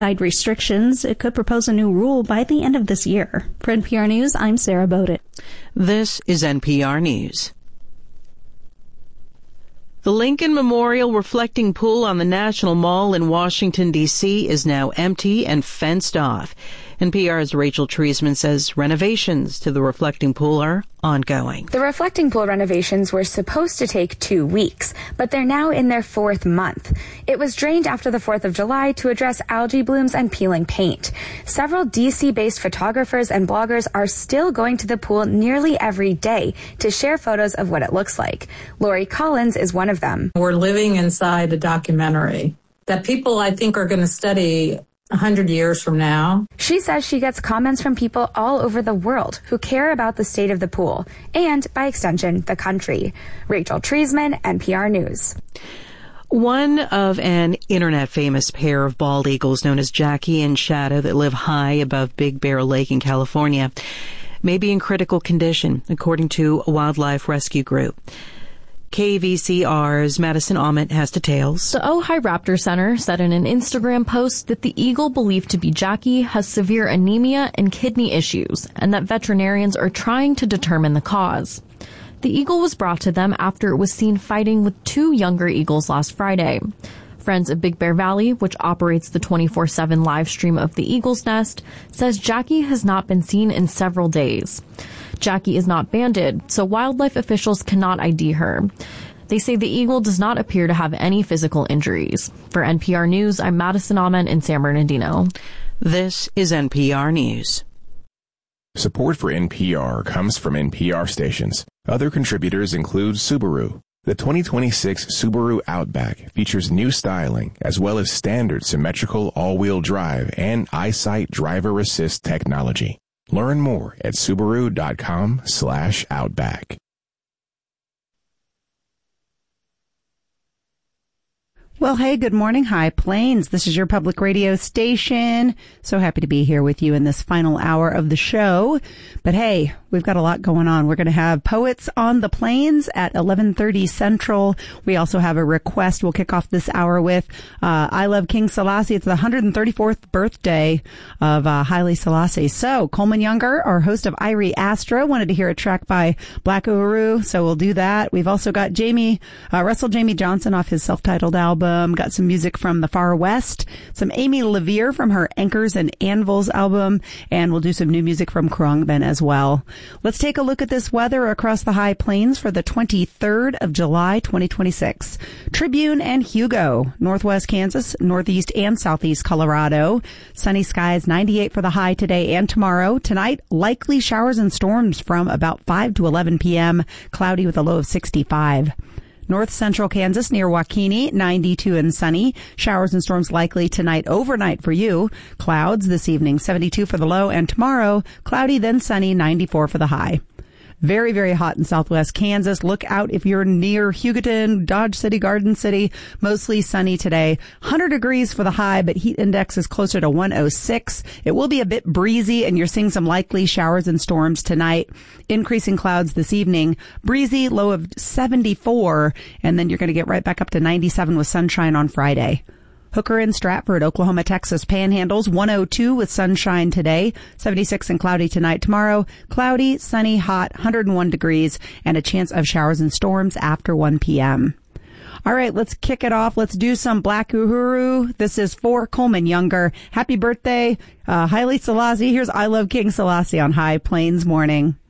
restrictions. It could propose a new rule by the end of this year. For NPR News, I'm Sarah Bowden. This is NPR News. The Lincoln Memorial Reflecting Pool on the National Mall in Washington, D.C. is now empty and fenced off. NPR's Rachel Treisman says renovations to the reflecting pool are ongoing. The reflecting pool renovations were supposed to take 2 weeks, but they're now in their 4th month. It was drained after the 4th of July to address algae blooms and peeling paint. Several DC-based photographers and bloggers are still going to the pool nearly every day to share photos of what it looks like. Lori Collins is one of them. We're living inside a documentary that people, I think, are going to study 100 years from now. She says she gets comments from people all over the world who care about the state of the pool and, by extension, the country. Rachel Treisman, NPR News. One of an internet-famous pair of bald eagles known as Jackie and Shadow that live high above Big Bear Lake in California may be in critical condition, according to a wildlife rescue group. KVCR's Madison Ahmet has details. The Ojai Raptor Center said in an Instagram post that the eagle believed to be Jackie has severe anemia and kidney issues, and that veterinarians are trying to determine the cause. The eagle was brought to them after it was seen fighting with 2 younger eagles last Friday. Friends of Big Bear Valley, which operates the 24/7 live stream of the eagle's nest, says Jackie has not been seen in several days. Jackie is not banded, so wildlife officials cannot ID her. They say the eagle does not appear to have any physical injuries. For NPR News, I'm Madison Ahmet in San Bernardino. This is NPR News. Support for NPR comes from NPR stations. Other contributors include Subaru. The 2026 Subaru Outback features new styling as well as standard symmetrical all-wheel drive and EyeSight driver assist technology. Learn more at Subaru.com/Outback. Well, hey, good morning, High Plains. This is your public radio station. So happy to be here with you in this final hour of the show. But hey, we've got a lot going on. We're going to have Poets on the Plains at 11:30 Central. We also have a request we'll kick off this hour with. I Love King Selassie. It's the 134th birthday of Haile Selassie. So Coleman Younger, our host of Irie Astra, wanted to hear a track by Black Uhuru. So we'll do that. We've also got Russell Jamie Johnson off his self-titled album. Got some music from the Far West, some Amy LaVere from her Anchors and Anvils album, and we'll do some new music from Khruangbin as well. Let's take a look at this weather across the High Plains for the 23rd of July, 2026. Tribune and Hugo, northwest Kansas, northeast and southeast Colorado. Sunny skies, 98 for the high today and tomorrow. Tonight, likely showers and storms from about 5 to 11 p.m., cloudy with a low of 65. North central Kansas near Waukene, 92 and sunny. Showers and storms likely tonight overnight for you. Clouds this evening, 72 for the low, and tomorrow, cloudy then sunny, 94 for the high. Very, very hot in southwest Kansas. Look out if you're near Hugoton, Dodge City, Garden City. Mostly sunny today. 100 degrees for the high, but heat index is closer to 106. It will be a bit breezy, and you're seeing some likely showers and storms tonight. Increasing clouds this evening. Breezy, low of 74, and then you're going to get right back up to 97 with sunshine on Friday. Hooker and Stratford, Oklahoma, Texas panhandles, 102 with sunshine today, 76 and cloudy tonight. Tomorrow, cloudy, sunny, hot, 101 degrees, and a chance of showers and storms after 1 p.m. All right, let's kick it off. Let's do some Black Uhuru. This is for Coleman Younger. Happy birthday, Haile Selassie. Here's I Love King Selassie on High Plains Morning.